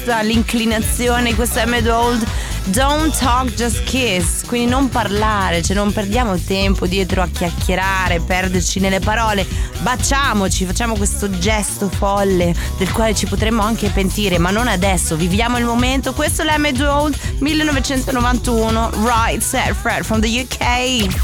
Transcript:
L'inclinazione, questo è Mad Old. Don't talk, just kiss. Quindi non parlare, cioè non perdiamo tempo dietro a chiacchierare, perderci nelle parole. Baciamoci, facciamo questo gesto folle del quale ci potremmo anche pentire, ma non adesso. Viviamo il momento. Questo è Mad Old 1991. Right, Set Fred from the UK.